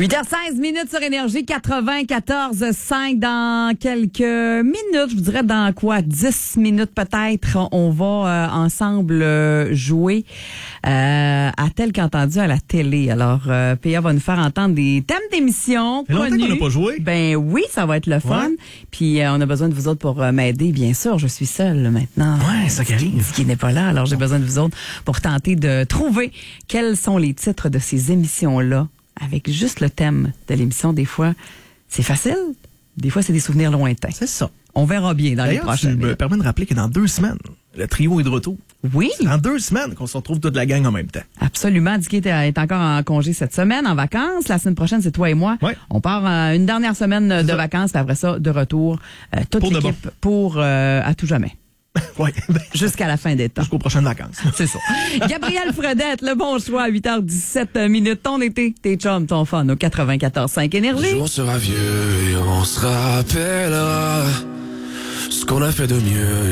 8h16 minutes sur Énergie 94.5 dans quelques minutes. Je vous dirais dans quoi? 10 minutes peut-être. On va ensemble jouer à tel qu'entendu à la télé. Alors, PA va nous faire entendre des thèmes d'émissions connus. Longtemps qu'on n'a pas joué. Ben oui, ça va être le fun. Ouais. Puis on a besoin de vous autres pour m'aider, bien sûr. Je suis seule maintenant. Ouais, ça qui arrive. Qui n'est pas là. Alors, j'ai besoin de vous autres pour tenter de trouver quels sont les titres de ces émissions-là. Avec juste le thème de l'émission, des fois, c'est facile. Des fois, c'est des souvenirs lointains. C'est ça. On verra bien dans les prochaines. Tu me permets de rappeler que dans 2 semaines, le trio est de retour. Oui. C'est dans 2 semaines qu'on se retrouve toute la gang en même temps. Absolument. Dicky est encore en congé cette semaine, en vacances. La semaine prochaine, c'est toi et moi. Ouais. On part une dernière semaine de vacances, puis après ça, de retour, toute l'équipe pour à tout jamais. Oui. Jusqu'à la fin des temps. Jusqu'aux prochaines vacances. C'est ça. Gabriel Fredette, le bon choix à 8h17 minutes. Ton été, tes chums, ton fun au 94.5 Énergie. Un jour on sera vieux et on se rappellera ce qu'on a fait de mieux.